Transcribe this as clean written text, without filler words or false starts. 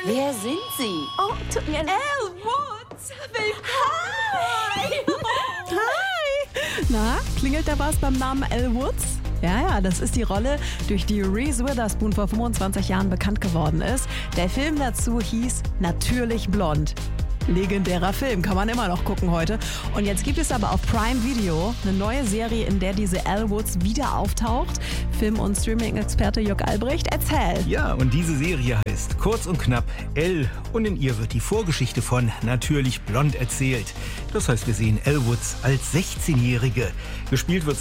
Wer sind Sie? Oh, tut mir leid. Elle Woods, willkommen! Hi! Na, klingelt da was beim Namen Elle Woods? Ja, das ist die Rolle, durch die Reese Witherspoon vor 25 Jahren bekannt geworden ist. Der Film dazu hieß Natürlich Blond. Legendärer Film, kann man immer noch gucken heute. Und jetzt gibt es aber auf Prime Video eine neue Serie, in der diese Elle Woods wieder auftaucht. Film- und Streaming-Experte Jörg Albrecht, erzähl. Ja, und diese Serie heißt kurz und knapp Elle, und in ihr wird die Vorgeschichte von Natürlich Blond erzählt. Das heißt, wir sehen Elle Woods als 16-Jährige. Gespielt wird